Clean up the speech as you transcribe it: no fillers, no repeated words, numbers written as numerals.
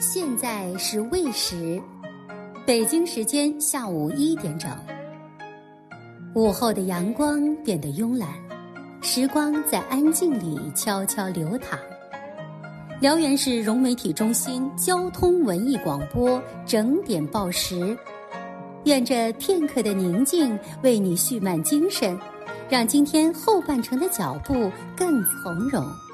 现在是未时，北京时间下午1点整。午后的阳光变得慵懒，时光在安静里悄悄流淌。辽源市融媒体中心交通文艺广播整点报时，愿这片刻的宁静为你蓄满精神，让今天后半程的脚步更从容。